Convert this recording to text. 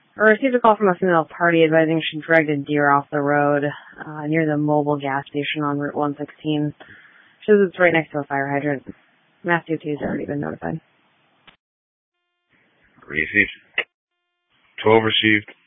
I received a call from a female party advising she dragged a deer off the road near the mobile gas station on Route 116. She says it's right next to a fire hydrant. Mass DOT's already been notified. Received. 12 received.